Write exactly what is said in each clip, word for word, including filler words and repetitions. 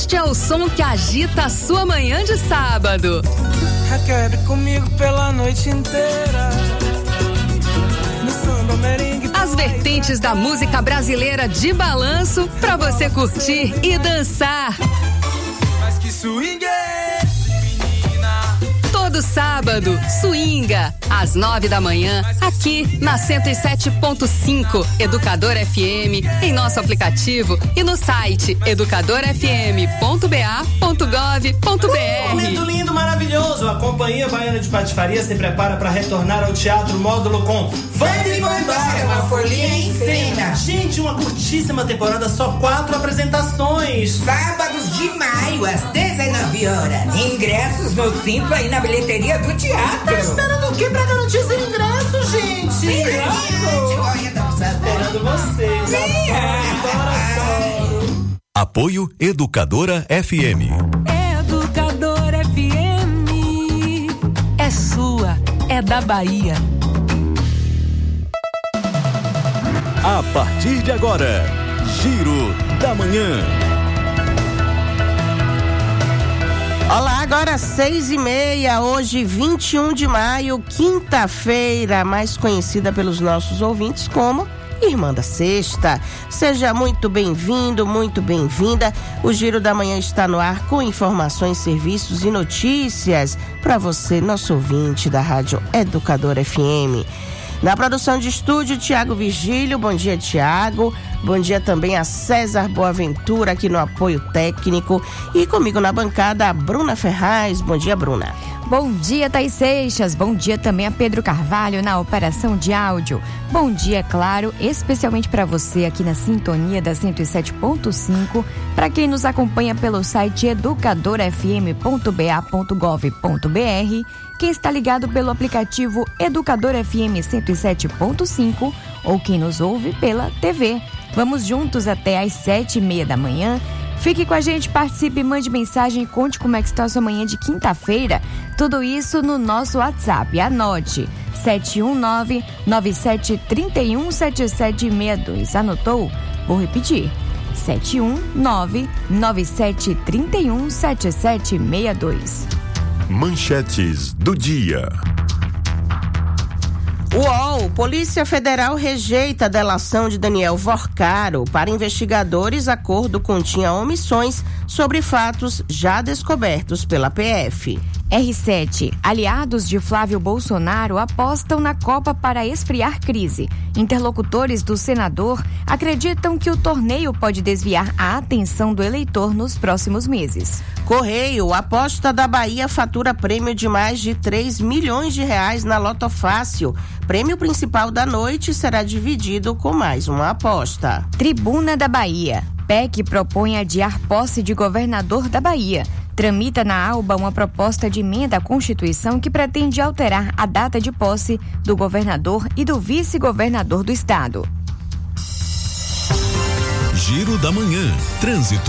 Este é o som que agita a sua manhã de sábado. Quer comigo pela noite inteira. No samba, merengue, as vertentes da música brasileira de balanço pra você curtir e dançar. Mas que swing é esse, menina? Todo sábado, swinga, às nove da manhã, aqui na cento e sete ponto cinco, Educador F M, em nosso aplicativo e no site educador f m ponto b a ponto gov ponto b r. Momento lindo, maravilhoso. A Companhia Baiana de Patifaria se prepara para retornar ao Teatro Módulo com Vande Bandara, uma folia em cena. Gente, uma curtíssima temporada, só quatro apresentações. Sábados de maio, às dezenove horas. Ingressos no Simpla aí na bilheteria do teatro. Tá esperando o que pra garantir esse ingresso, gente? Esperando vocês. Apoio Educadora F M. Educadora F M é sua, é da Bahia. A partir de agora, Giro da Manhã. Olá, agora seis e meia, hoje vinte e um de maio, quinta-feira, mais conhecida pelos nossos ouvintes como Irmã da Sexta. Seja muito bem-vindo, muito bem-vinda. O Giro da Manhã está no ar com informações, serviços e notícias para você, nosso ouvinte da Rádio Educadora F M. Na produção de estúdio, Tiago Virgílio. Bom dia, Tiago. Bom dia também a César Boaventura aqui no apoio técnico. E comigo na bancada, a Bruna Ferraz. Bom dia, Bruna. Bom dia, Thaís Seixas. Bom dia também a Pedro Carvalho na operação de áudio. Bom dia, claro, especialmente para você aqui na sintonia da cento e sete ponto cinco. Para quem nos acompanha pelo site educador f m ponto b a ponto gov ponto b r. Quem está ligado pelo aplicativo Educador F M cento e sete ponto cinco ou quem nos ouve pela T V. Vamos juntos até às sete e meia da manhã. Fique com a gente, participe, mande mensagem e conte como é que está a sua manhã de quinta-feira. Tudo isso no nosso WhatsApp. Anote sete um nove, nove sete três um, sete sete seis dois. Anotou? Vou repetir. sete um nove, nove sete três um, sete sete seis dois. Manchetes do dia. U O L, Polícia Federal rejeita a delação de Daniel Vorcaro. Para investigadores, acordo continha omissões sobre fatos já descobertos pela P F. R sete. Aliados de Flávio Bolsonaro apostam na Copa para esfriar crise. Interlocutores do senador acreditam que o torneio pode desviar a atenção do eleitor nos próximos meses. Correio, aposta da Bahia fatura prêmio de mais de três milhões de reais na Loto Fácil. Prêmio principal da noite será dividido com mais uma aposta. Tribuna da Bahia. P E C propõe adiar posse de governador da Bahia. Tramita na ALBA uma proposta de emenda à Constituição que pretende alterar a data de posse do governador e do vice-governador do estado. Giro da Manhã. Trânsito.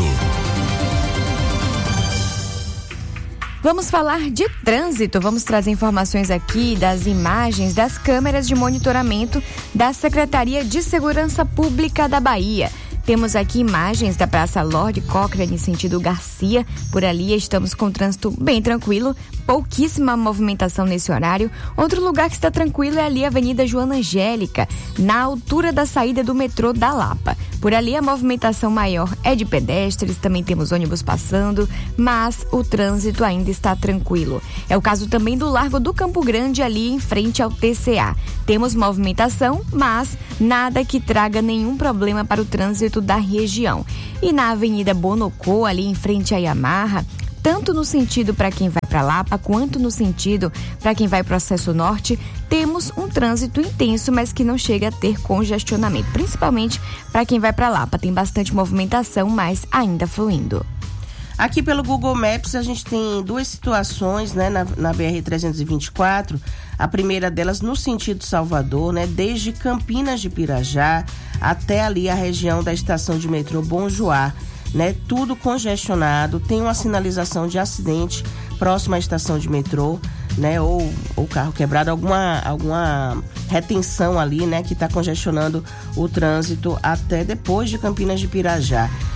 Vamos falar de trânsito, vamos trazer informações aqui das imagens das câmeras de monitoramento da Secretaria de Segurança Pública da Bahia. Temos aqui imagens da Praça Lorde Cochrane em sentido Garcia. Por ali estamos com trânsito bem tranquilo, pouquíssima movimentação nesse horário. Outro lugar que está tranquilo é ali a Avenida Joana Angélica, na altura da saída do metrô da Lapa. Por ali a movimentação maior é de pedestres, também temos ônibus passando, mas o trânsito ainda está tranquilo. É o caso também do Largo do Campo Grande, ali em frente ao T C A. Temos movimentação, mas nada que traga nenhum problema para o trânsito da região. E na Avenida Bonocô, ali em frente à Yamaha, tanto no sentido para quem vai para Lapa, quanto no sentido para quem vai para o Acesso Norte, temos um trânsito intenso, mas que não chega a ter congestionamento, principalmente para quem vai para Lapa. Tem bastante movimentação, mas ainda fluindo. Aqui pelo Google Maps a gente tem duas situações, né, na, na B R trezentos e vinte e quatro. A primeira delas no sentido Salvador, né, desde Campinas de Pirajá até ali a região da estação de metrô Bom Joá, né, tudo congestionado. Tem uma sinalização de acidente próximo à estação de metrô, né, ou o carro quebrado, alguma alguma retenção ali, né, que está congestionando o trânsito até depois de Campinas de Pirajá.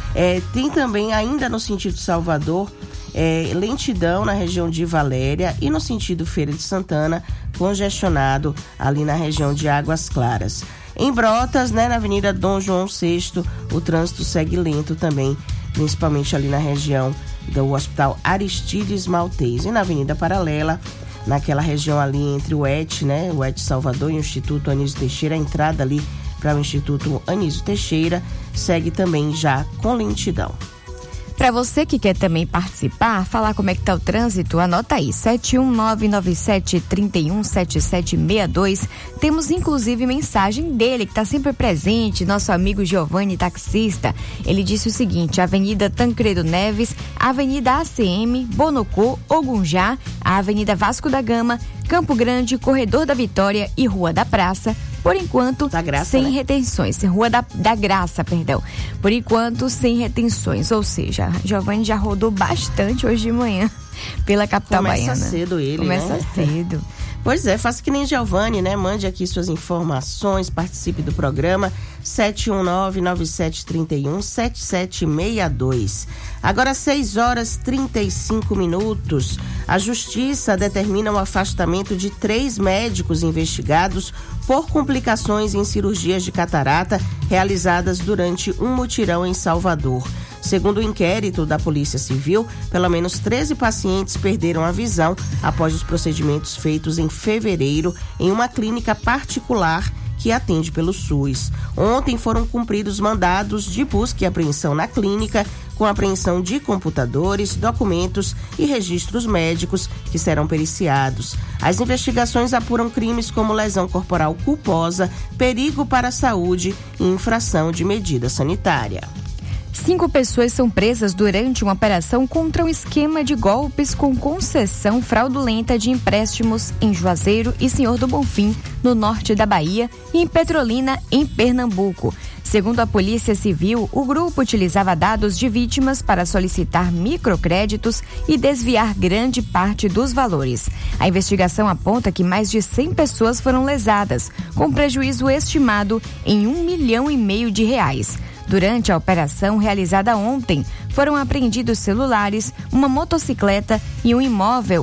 É, tem também, ainda no sentido Salvador, é, lentidão na região de Valéria e no sentido Feira de Santana, congestionado ali na região de Águas Claras. Em Brotas, né, na Avenida Dom João sexto, o trânsito segue lento também, principalmente ali na região do Hospital Aristides Maltês. E na Avenida Paralela, naquela região ali entre o E T, né, o E T Salvador e o Instituto Anísio Teixeira, a entrada ali para o Instituto Anísio Teixeira segue também já com lentidão. Para você que quer também participar, falar como é que tá o trânsito, anota aí, sete um nove nove sete, três um, sete sete seis dois. Temos inclusive mensagem dele, que está sempre presente, nosso amigo Giovanni, taxista. Ele disse o seguinte: Avenida Tancredo Neves, Avenida A C M, Bonocô, Ogunjá, a Avenida Vasco da Gama, Campo Grande, Corredor da Vitória e Rua da Praça. Por enquanto, da Graça, sem né? retenções. Rua da, da Graça, perdão. Por enquanto, sem retenções. Ou seja, Giovanni já rodou bastante hoje de manhã pela capital Começa baiana. Começa cedo ele, Começa né? cedo. Pois é, faça que nem Giovanni, né? Mande aqui suas informações, participe do programa sete um nove, nove sete três um, sete sete seis dois. Agora seis horas e trinta e cinco minutos. A Justiça determina o afastamento de três médicos investigados por complicações em cirurgias de catarata realizadas durante um mutirão em Salvador. Segundo o inquérito da Polícia Civil, pelo menos treze pacientes perderam a visão após os procedimentos feitos em fevereiro em uma clínica particular que atende pelo SUS. Ontem foram cumpridos mandados de busca e apreensão na clínica, com apreensão de computadores, documentos e registros médicos que serão periciados. As investigações apuram crimes como lesão corporal culposa, perigo para a saúde e infração de medida sanitária. Cinco pessoas são presas durante uma operação contra um esquema de golpes com concessão fraudulenta de empréstimos em Juazeiro e Senhor do Bonfim, no norte da Bahia, e em Petrolina, em Pernambuco. Segundo a Polícia Civil, o grupo utilizava dados de vítimas para solicitar microcréditos e desviar grande parte dos valores. A investigação aponta que mais de cem pessoas foram lesadas, com prejuízo estimado em um milhão e meio de reais. Durante a operação realizada ontem, foram apreendidos celulares, uma motocicleta e um imóvel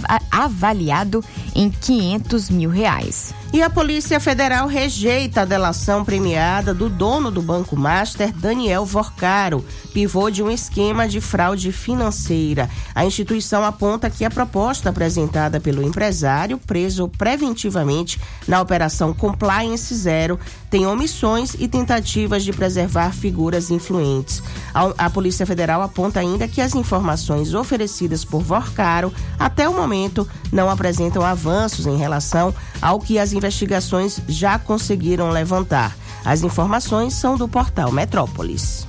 avaliado em quinhentos mil reais. E a Polícia Federal rejeita a delação premiada do dono do Banco Master, Daniel Vorcaro, pivô de um esquema de fraude financeira. A instituição aponta que a proposta apresentada pelo empresário, preso preventivamente na Operação Compliance Zero, tem omissões e tentativas de preservar figuras influentes. A, a Polícia Federal aponta ainda que as informações oferecidas por Vorcaro, até o momento, não apresentam avanços em relação ao que as investigações já conseguiram levantar. As informações são do portal Metrópolis.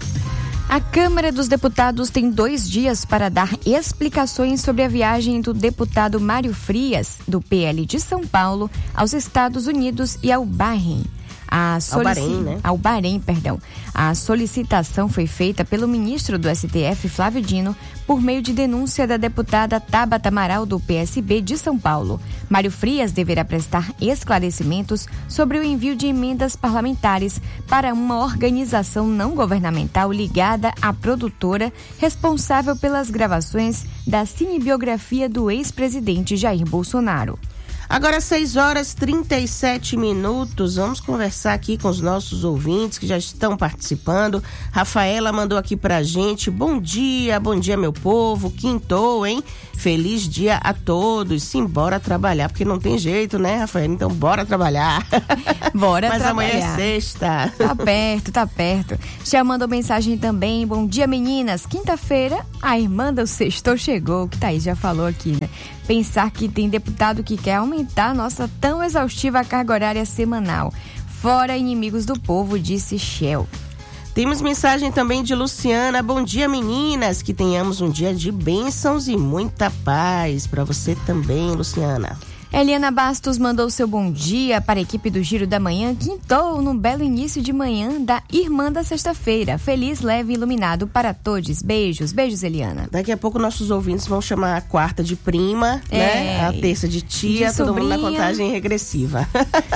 A Câmara dos Deputados tem dois dias para dar explicações sobre a viagem do deputado Mário Frias, do P L de São Paulo, aos Estados Unidos e ao Bahrein. A solici... Ao Bahrein, né? Ao Bahrein, perdão. A solicitação foi feita pelo ministro do S T F, Flávio Dino, por meio de denúncia da deputada Tabata Amaral, do P S B de São Paulo. Mário Frias deverá prestar esclarecimentos sobre o envio de emendas parlamentares para uma organização não governamental ligada à produtora responsável pelas gravações da cinebiografia do ex-presidente Jair Bolsonaro. Agora seis horas e trinta e sete minutos, vamos conversar aqui com os nossos ouvintes que já estão participando. Rafaela mandou aqui pra gente: bom dia, bom dia meu povo, quintou, hein? Feliz dia a todos, simbora trabalhar, porque não tem jeito, né, Rafaela? Então bora trabalhar. Bora Mas trabalhar. amanhã é sexta. Tá perto, tá perto. Já mandou mensagem também: bom dia meninas, quinta-feira a irmã do Sextou chegou, que Thaís já falou aqui, né? Pensar que tem deputado que quer aumentar a nossa tão exaustiva carga horária semanal. Fora inimigos do povo, disse Shell. Temos mensagem também de Luciana: bom dia meninas, que tenhamos um dia de bênçãos e muita paz. Para você também, Luciana. Eliana Bastos mandou seu bom dia para a equipe do Giro da Manhã, quintou no belo início de manhã da Irmã da Sexta-feira. Feliz, leve e iluminado para todos. Beijos, beijos, Eliana. Daqui a pouco nossos ouvintes vão chamar a quarta de prima, é, né? A terça de tia, de todo sobrinha. mundo na contagem regressiva.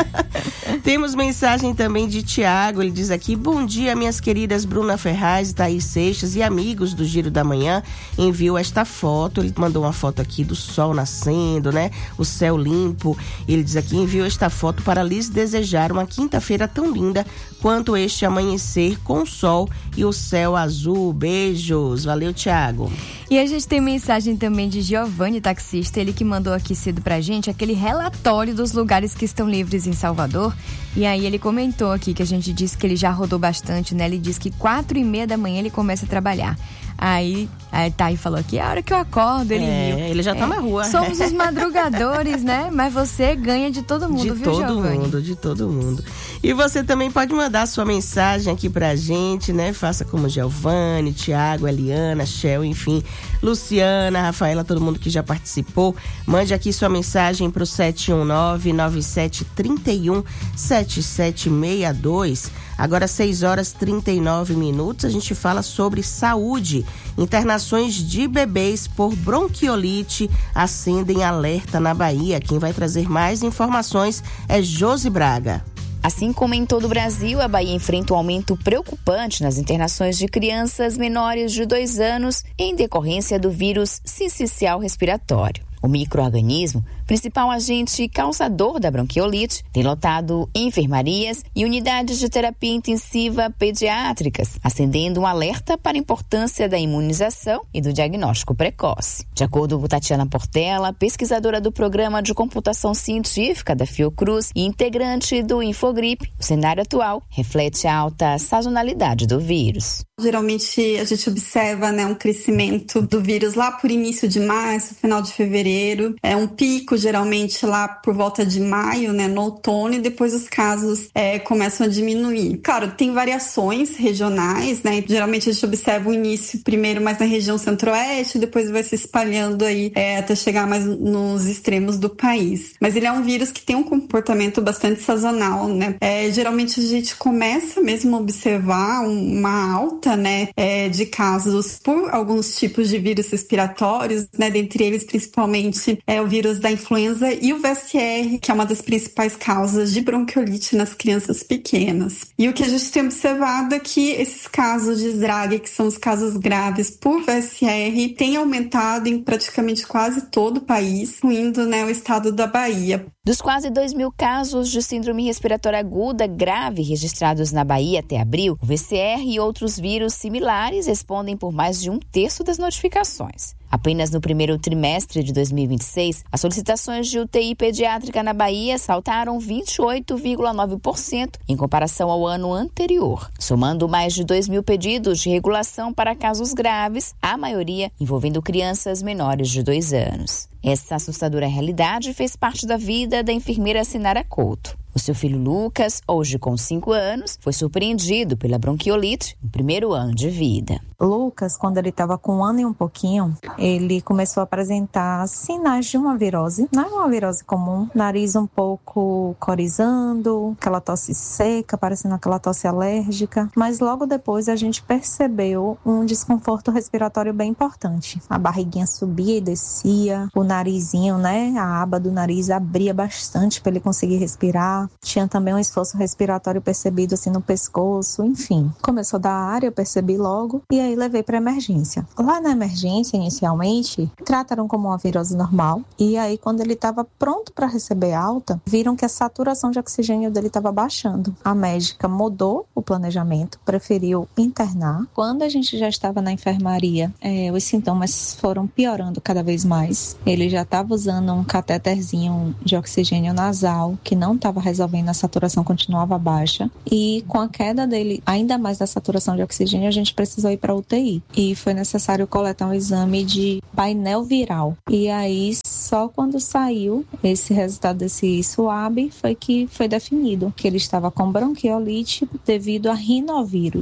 Temos mensagem também de Tiago, ele diz aqui: bom dia, minhas queridas Bruna Ferraz e Thaís Seixas e amigos do Giro da Manhã. Enviou esta foto, ele mandou uma foto aqui do sol nascendo, né? O céu limpo. Ele diz aqui: enviou esta foto para lhes desejar uma quinta-feira tão linda quanto este amanhecer com o sol e o céu azul. Beijos. Valeu, Tiago. E a gente tem mensagem também de Giovanni, taxista, ele que mandou aqui cedo pra gente aquele relatório dos lugares que estão livres em Salvador. E aí ele comentou aqui que a gente disse que ele já rodou bastante, né? Ele disse que quatro e meia da manhã ele começa a trabalhar. Aí a Thay falou aqui: a hora que eu acordo, ele é, riu. Ele já tá é, na rua. Somos os madrugadores, né? Mas você ganha de todo mundo, de viu, todo Giovanni? mundo, de todo mundo. E você também pode mandar sua mensagem aqui pra gente, né? Faça como Giovanni, Tiago, Eliana, Shell, enfim, Luciana, Rafaela, todo mundo que já participou. Mande aqui sua mensagem pro sete um nove, nove sete três um, sete sete seis dois. Agora seis horas e trinta e nove minutos, a gente fala sobre saúde. Internações de bebês por bronquiolite acendem alerta na Bahia. Quem vai trazer mais informações é Josi Braga. Assim como em todo o Brasil, a Bahia enfrenta um aumento preocupante nas internações de crianças menores de dois anos em decorrência do vírus sincicial respiratório. O micro-organismo, principal agente causador da bronquiolite, tem lotado enfermarias e unidades de terapia intensiva pediátricas, acendendo um alerta para a importância da imunização e do diagnóstico precoce. De acordo com Tatiana Portela, pesquisadora do Programa de Computação Científica da Fiocruz e integrante do Infogripe, o cenário atual reflete a alta sazonalidade do vírus. Geralmente a gente observa, né, um crescimento do vírus lá por início de março, final de fevereiro. É um pico geralmente lá por volta de maio, né, no outono, e depois os casos é, começam a diminuir. Claro, tem variações regionais, né? Geralmente a gente observa o início primeiro mais na região centro-oeste, depois vai se espalhando aí é, até chegar mais nos extremos do país. Mas ele é um vírus que tem um comportamento bastante sazonal, né? É, geralmente a gente começa mesmo a observar uma alta, né, é, de casos por alguns tipos de vírus respiratórios, né? Dentre eles principalmente é o vírus da influenza e o V S R, que é uma das principais causas de bronquiolite nas crianças pequenas. E o que a gente tem observado é que esses casos de Zrag, que são os casos graves por V S R, têm aumentado em praticamente quase todo o país, incluindo, né, o estado da Bahia. Dos quase dois mil casos de síndrome respiratória aguda grave registrados na Bahia até abril, o V C R e outros vírus similares respondem por mais de um terço das notificações. Apenas no primeiro trimestre de dois mil e vinte e seis, as solicitações de U T I pediátrica na Bahia saltaram vinte e oito vírgula nove por cento em comparação ao ano anterior, somando mais de dois mil pedidos de regulação para casos graves, a maioria envolvendo crianças menores de dois anos. Essa assustadora realidade fez parte da vida da enfermeira Sinara Couto. O seu filho Lucas, hoje com cinco anos, foi surpreendido pela bronquiolite no primeiro ano de vida. Lucas, quando ele estava com um ano e um pouquinho, ele começou a apresentar sinais de uma virose. Não é uma virose comum, nariz um pouco corizando, aquela tosse seca, parecendo aquela tosse alérgica. Mas logo depois a gente percebeu um desconforto respiratório bem importante. A barriguinha subia e descia, o narizinho, né, a aba do nariz abria bastante para ele conseguir respirar. Tinha também um esforço respiratório percebido assim no pescoço, enfim. Começou da área, eu percebi logo, e aí levei para emergência. Lá na emergência, inicialmente, trataram como uma virose normal, e aí quando ele estava pronto para receber alta, viram que a saturação de oxigênio dele estava baixando. A médica mudou o planejamento, preferiu internar. Quando a gente já estava na enfermaria, é, os sintomas foram piorando cada vez mais. Ele já estava usando um catéterzinho de oxigênio nasal, que não estava resolvendo, a saturação continuava baixa, e com a queda dele, ainda mais da saturação de oxigênio, a gente precisou ir para U T I, e foi necessário coletar um exame de painel viral, e aí só quando saiu esse resultado desse swab foi que foi definido que ele estava com bronquiolite devido a rinovírus.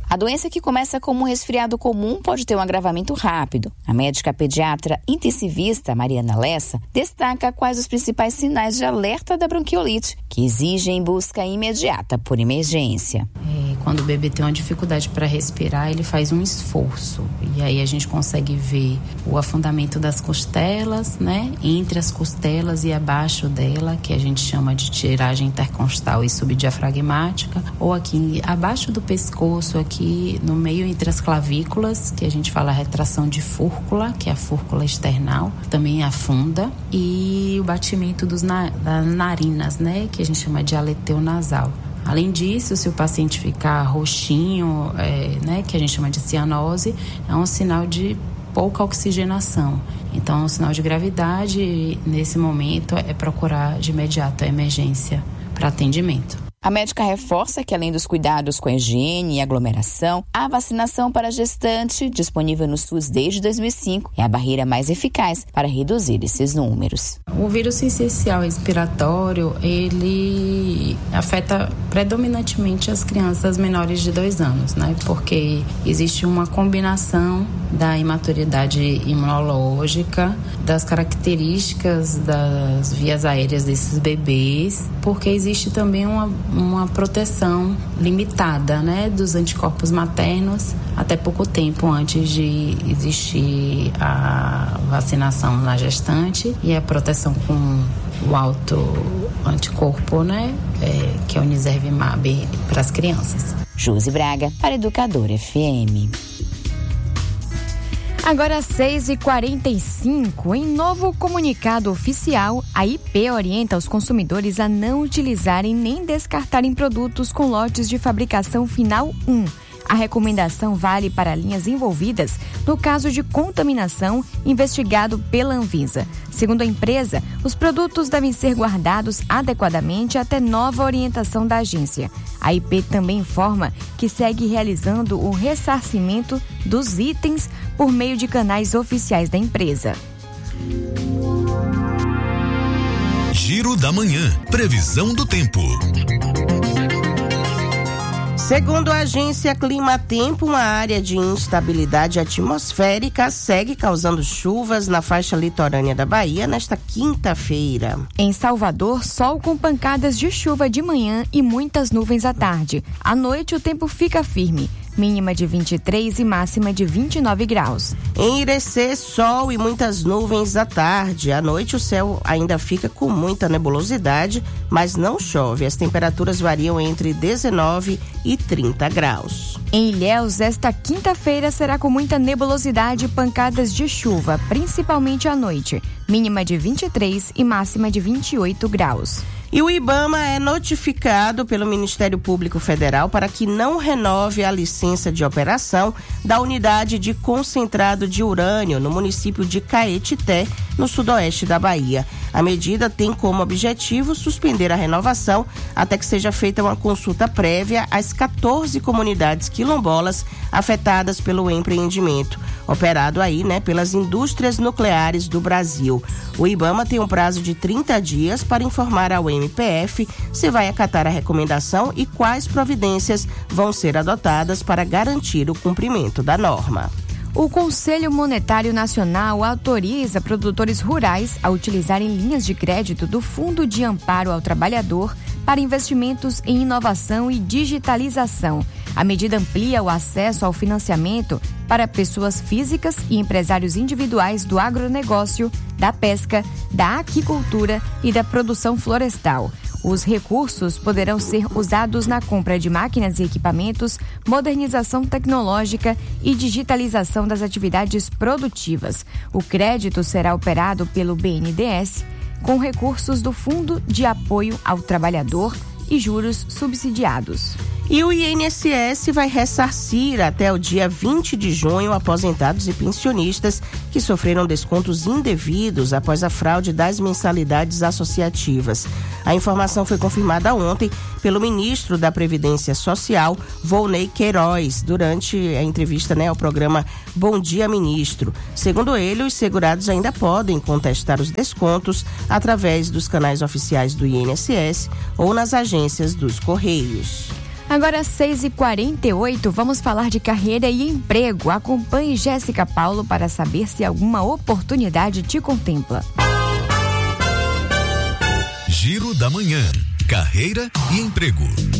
A doença, que começa como um resfriado comum, pode ter um agravamento rápido. A médica pediatra intensivista Mariana Lessa destaca quais os principais sinais de alerta da bronquiolite, que exigem busca imediata por emergência. É, quando o bebê tem uma dificuldade para respirar, ele faz um esforço. E aí a gente consegue ver o afundamento das costelas, né? Entre as costelas e abaixo dela, que a gente chama de tiragem intercostal e subdiafragmática, ou aqui abaixo do pescoço, aqui no meio entre as clavículas, que a gente fala retração de fúrcula, que é a fúrcula external, também afunda, e o batimento dos na, das narinas, né? Que a gente chama de aleteu nasal. Além disso, se o paciente ficar roxinho, é, né, que a gente chama de cianose, é um sinal de pouca oxigenação. Então, um sinal de gravidade, nesse momento, é procurar de imediato a emergência para atendimento. A médica reforça que, além dos cuidados com a higiene e aglomeração, a vacinação para gestante, disponível no SUS desde dois mil e cinco, é a barreira mais eficaz para reduzir esses números. O vírus sincicial respiratório, ele afeta predominantemente as crianças menores de dois anos, né? Porque existe uma combinação da imaturidade imunológica, das características das vias aéreas desses bebês, porque existe também uma, uma proteção limitada, né, dos anticorpos maternos até pouco tempo antes de existir a vacinação na gestante e a proteção com o alto anticorpo, né, é, que é o Nirsevimab para as crianças. Josi Braga, para Educadora F M. Agora seis e quarenta e cinco, em novo comunicado oficial, a I P orienta os consumidores a não utilizarem nem descartarem produtos com lotes de fabricação final um. A recomendação vale para linhas envolvidas no caso de contaminação investigado pela Anvisa. Segundo a empresa, os produtos devem ser guardados adequadamente até nova orientação da agência. A I P também informa que segue realizando o ressarcimento dos itens por meio de canais oficiais da empresa. Giro da Manhã. Previsão do tempo. Segundo a agência Climatempo, uma área de instabilidade atmosférica segue causando chuvas na faixa litorânea da Bahia nesta quinta-feira. Em Salvador, sol com pancadas de chuva de manhã e muitas nuvens à tarde. À noite, o tempo fica firme. Mínima de vinte e três e máxima de vinte e nove graus. Em Irecê, sol e muitas nuvens à tarde. À noite, o céu ainda fica com muita nebulosidade, mas não chove. As temperaturas variam entre dezenove e trinta graus. Em Ilhéus, esta quinta-feira será com muita nebulosidade e pancadas de chuva, principalmente à noite. Mínima de vinte e três e máxima de vinte e oito graus. E o IBAMA é notificado pelo Ministério Público Federal para que não renove a licença de operação da unidade de concentrado de urânio no município de Caetité, no sudoeste da Bahia. A medida tem como objetivo suspender a renovação até que seja feita uma consulta prévia às quatorze comunidades quilombolas afetadas pelo empreendimento, operado aí, né, pelas indústrias nucleares do Brasil. O IBAMA tem um prazo de trinta dias para informar ao M P F se vai acatar a recomendação e quais providências vão ser adotadas para garantir o cumprimento da norma. O Conselho Monetário Nacional autoriza produtores rurais a utilizarem linhas de crédito do Fundo de Amparo ao Trabalhador para investimentos em inovação e digitalização. A medida amplia o acesso ao financiamento para pessoas físicas e empresários individuais do agronegócio, da pesca, da aquicultura e da produção florestal. Os recursos poderão ser usados na compra de máquinas e equipamentos, modernização tecnológica e digitalização das atividades produtivas. O crédito será operado pelo B N D E S com recursos do Fundo de Apoio ao Trabalhador e juros subsidiados. E o I N S S vai ressarcir até o dia vinte de junho aposentados e pensionistas que sofreram descontos indevidos após a fraude das mensalidades associativas. A informação foi confirmada ontem pelo ministro da Previdência Social, Volney Queiroz, durante a entrevista, né, ao programa Bom Dia Ministro. Segundo ele, os segurados ainda podem contestar os descontos através dos canais oficiais do I N S S ou nas agências dos Correios. Agora às seis e quarenta e oito, vamos falar de carreira e emprego. Acompanhe Jéssica Paulo para saber se alguma oportunidade te contempla. Giro da Manhã. Carreira e emprego.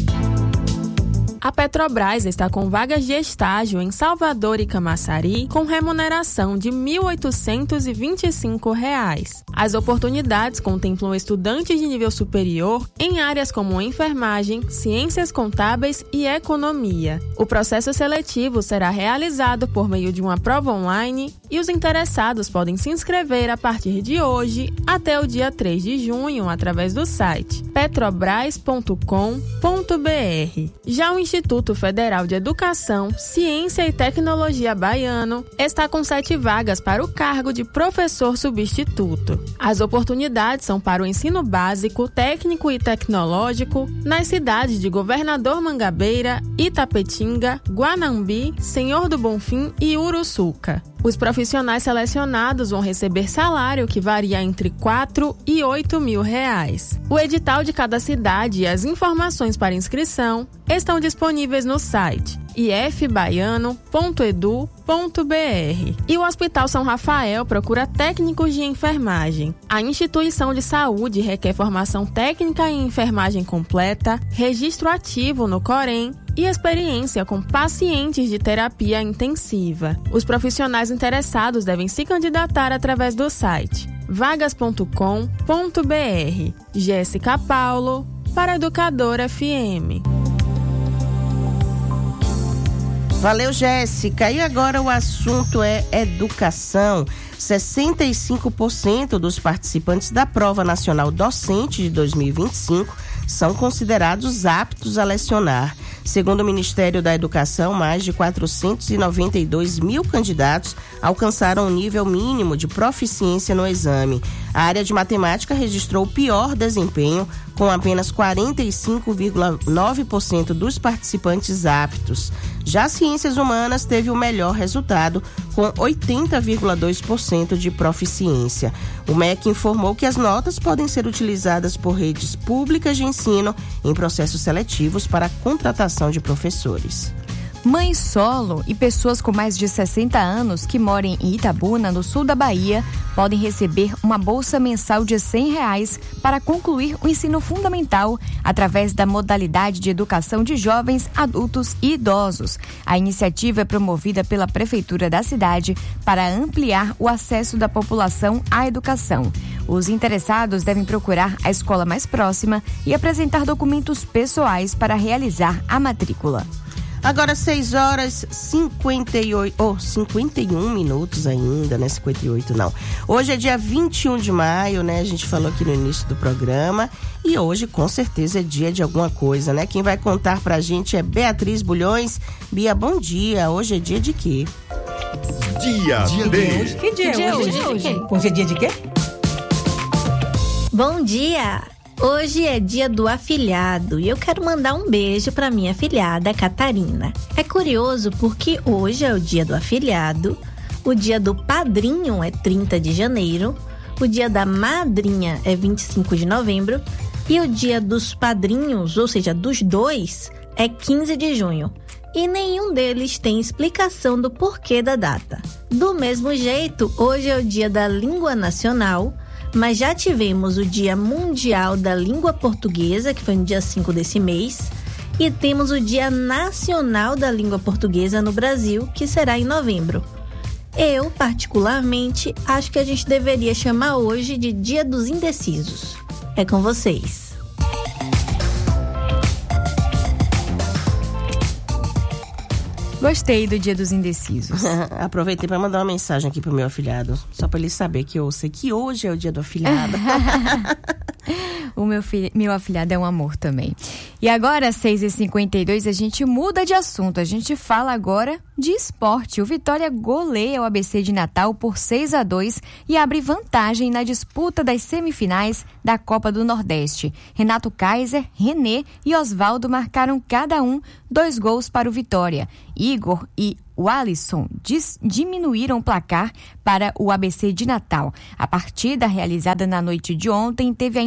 A Petrobras está com vagas de estágio em Salvador e Camaçari com remuneração de mil oitocentos e vinte e cinco reais. As oportunidades contemplam estudantes de nível superior em áreas como enfermagem, ciências contábeis e economia. O processo seletivo será realizado por meio de uma prova online e os interessados podem se inscrever a partir de hoje até o dia três de junho através do site petrobras ponto com ponto b r. Já o Instituto Federal de Educação, Ciência e Tecnologia Baiano está com sete vagas para o cargo de professor substituto. As oportunidades são para o ensino básico, técnico e tecnológico nas cidades de Governador Mangabeira, Itapetinga, Guanambi, Senhor do Bonfim e Uruçuca. Os profissionais selecionados vão receber salário que varia entre quatro e oito mil reais. O edital de cada cidade e as informações para inscrição estão disponíveis no site i f baiano ponto e d u ponto b r. E o Hospital São Rafael procura técnicos de enfermagem. A instituição de saúde requer formação técnica em enfermagem completa, registro ativo no Corém e experiência com pacientes de terapia intensiva. Os profissionais interessados devem se candidatar através do site vagas ponto com ponto b r. Jéssica Paulo, para Educadora F M. Valeu, Jéssica. E agora o assunto é educação. sessenta e cinco por cento dos participantes da Prova Nacional Docente de dois mil e vinte e cinco são considerados aptos a lecionar. Segundo o Ministério da Educação, mais de quatrocentos e noventa e dois mil candidatos alcançaram o nível mínimo de proficiência no exame. A área de matemática registrou o pior desempenho, com apenas quarenta e cinco vírgula nove por cento dos participantes aptos. Já Ciências Humanas teve o melhor resultado, com oitenta vírgula dois por cento de proficiência. O M E C informou que as notas podem ser utilizadas por redes públicas de ensino em processos seletivos para a contratação de professores. Mães solo e pessoas com mais de sessenta anos que moram em Itabuna, no sul da Bahia, podem receber uma bolsa mensal de cem reais para concluir o ensino fundamental através da modalidade de educação de jovens, adultos e idosos. A iniciativa é promovida pela Prefeitura da cidade para ampliar o acesso da população à educação. Os interessados devem procurar a escola mais próxima e apresentar documentos pessoais para realizar a matrícula. Agora seis horas e cinquenta e oito, oh, cinquenta e um minutos ainda, né? cinquenta e oito não. Hoje é dia vinte e um de maio, né? A gente falou aqui no início do programa e hoje com certeza é dia de alguma coisa, né? Quem vai contar pra gente é Beatriz Bulhões. Bia, bom dia. Hoje é dia de quê? Dia, dia de... Hoje. Que dia, que dia hoje? hoje? Hoje? Hoje. Hoje é dia de quê? Bom dia! Hoje é dia do afilhado e eu quero mandar um beijo para minha afilhada Catarina. É curioso porque hoje é o dia do afilhado, o dia do padrinho é trinta de janeiro, o dia da madrinha é vinte e cinco de novembro e o dia dos padrinhos, ou seja, dos dois, é quinze de junho. E nenhum deles tem explicação do porquê da data. Do mesmo jeito, hoje é o dia da língua nacional, mas já tivemos o Dia Mundial da Língua Portuguesa, que foi no dia cinco desse mês, e temos o Dia Nacional da Língua Portuguesa no Brasil, que será em novembro. Eu, particularmente, acho que a gente deveria chamar hoje de Dia dos Indecisos. É com vocês. Gostei do Dia dos Indecisos. Aproveitei para mandar uma mensagem aqui pro meu afilhado, só para ele saber que eu sei que hoje é o dia do afilhado. O meu, filho, meu afilhado é um amor também. E agora, às seis e cinquenta e dois, a gente muda de assunto. A gente fala agora de esporte. O Vitória goleia o A B C de Natal por seis a dois e abre vantagem na disputa das semifinais da Copa do Nordeste. Renato Kaiser, René e Osvaldo marcaram cada um dois gols para o Vitória. Igor e o Alisson dis- diminuíram o placar para o A B C de Natal. A partida realizada na noite de ontem teve ainda duas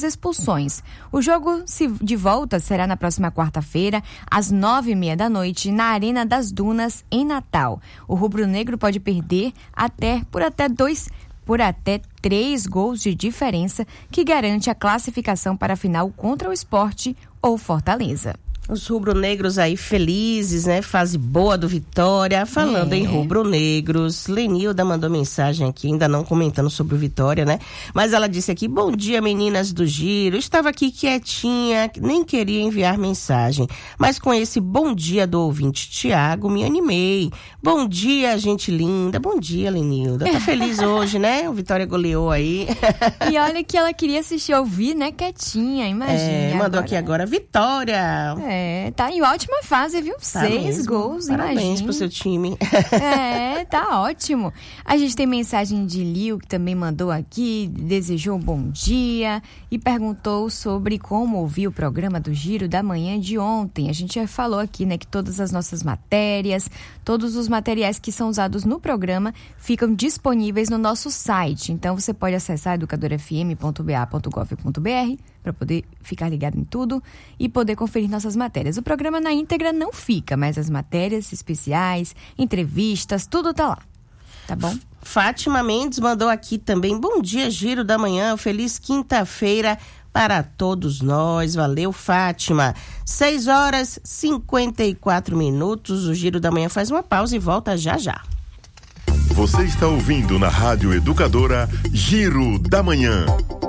as expulsões. O jogo de volta será na próxima quarta-feira, às nove e meia da noite, na Arena das Dunas, em Natal. O rubro-negro pode perder até por até dois por até três gols de diferença, que garante a classificação para a final contra o Sport ou Fortaleza. Os rubro-negros aí felizes, né? Fase boa do Vitória. Falando é. em rubro-negros, Lenilda mandou mensagem aqui, ainda não comentando sobre o Vitória, né? Mas ela disse aqui: bom dia, meninas do Giro. Estava aqui quietinha, nem queria enviar mensagem. Mas com esse bom dia do ouvinte Tiago, me animei. Bom dia, gente linda. Bom dia, Lenilda. Tá feliz hoje, né? O Vitória goleou aí. E olha que ela queria assistir, ouvir, né? Quietinha, imagina. É, mandou agora. aqui agora, Vitória. É. É, tá em ótima fase, viu? Tá Seis mesmo. gols, Parabéns imagina. pro seu time. É, tá ótimo. A gente tem mensagem de Lil, que também mandou aqui, desejou um bom dia e perguntou sobre como ouvir o programa do Giro da Manhã de ontem. A gente já falou aqui, né, que todas as nossas matérias, todos os materiais que são usados no programa ficam disponíveis no nosso site. Então, você pode acessar educador f m ponto b a ponto gov ponto b r para poder ficar ligado em tudo e poder conferir nossas matérias. O programa na íntegra não fica, mas as matérias especiais, entrevistas, tudo tá lá. Tá bom? Fátima Mendes mandou aqui também: bom dia, Giro da Manhã, feliz quinta-feira para todos nós. Valeu, Fátima. seis horas e cinquenta e quatro minutos, o Giro da Manhã faz uma pausa e volta já já. Você está ouvindo na Rádio Educadora Giro da Manhã.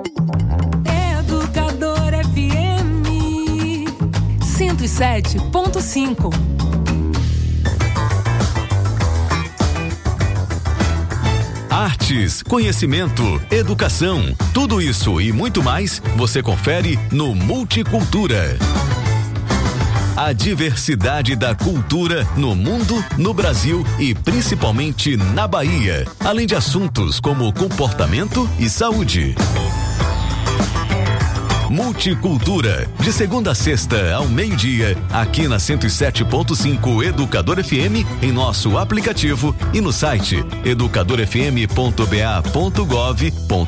Educadora F M cento e sete ponto cinco. Artes, conhecimento, educação, tudo isso e muito mais você confere no Multicultura. A diversidade da cultura no mundo, no Brasil e principalmente na Bahia, além de assuntos como comportamento e saúde. Multicultura, de segunda a sexta ao meio-dia, aqui na cento e sete ponto cinco Educador F M, em nosso aplicativo e no site educador f m ponto b a ponto gov ponto br.